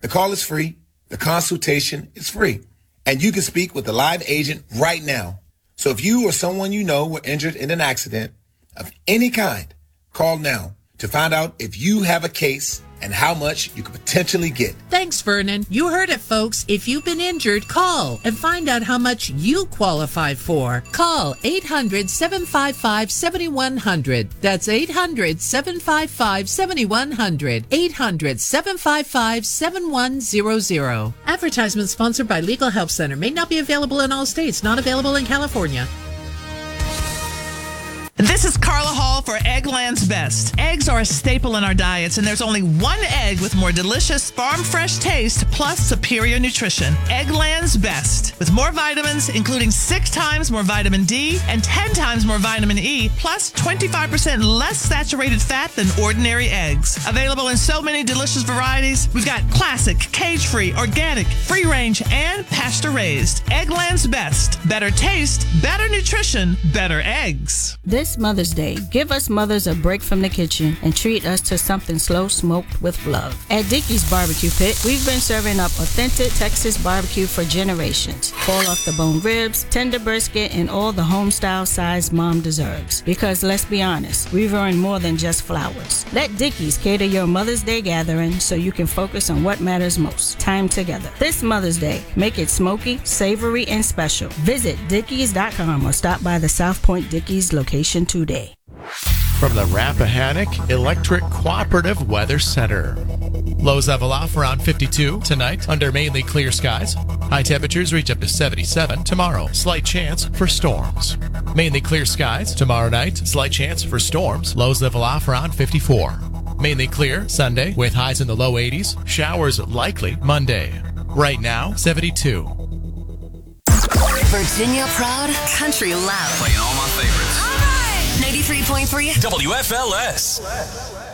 The call is free. The consultation is free. And you can speak with a live agent right now. So if you or someone you know were injured in an accident of any kind, call now to find out if you have a case and how much you could potentially get. Thanks, Vernon. You heard it, folks. If you've been injured, call and find out how much you qualify for. Call 800-755-7100. That's 800-755-7100. 800-755-7100. Advertisement sponsored by Legal Help Center. May not be available in all states. Not available in California. This is Carla Hall for Eggland's Best. Eggs are a staple in our diets, and there's only one egg with more delicious farm-fresh taste plus superior nutrition. Eggland's Best. With more vitamins, including 6 times more vitamin D and 10 times more vitamin E, plus 25% less saturated fat than ordinary eggs. Available in so many delicious varieties. We've got classic, cage-free, organic, free-range, and pasture-raised. Eggland's Best. Better taste, better nutrition, better eggs. This Mother's Day, give us mothers a break from the kitchen and treat us to something slow smoked with love. At Dickey's Barbecue Pit, we've been serving up authentic Texas barbecue for generations. Fall off the bone ribs, tender brisket, and all the home-style size mom deserves. Because let's be honest, we've earned more than just flowers. Let Dickey's cater your Mother's Day gathering so you can focus on what matters most, time together. This Mother's Day, make it smoky, savory, and special. Visit Dickeys.com or stop by the South Point Dickey's location today. From the Rappahannock Electric Cooperative Weather Center. Lows level off around 52 tonight under mainly clear skies. High temperatures reach up to 77 tomorrow. Slight chance for storms. Mainly clear skies tomorrow night. Slight chance for storms. Lows level off around 54. Mainly clear Sunday with highs in the low 80s. Showers likely Monday. Right now, 72. Virginia proud, country loud. Playing all my favorites. All right. 93.3 WFLS.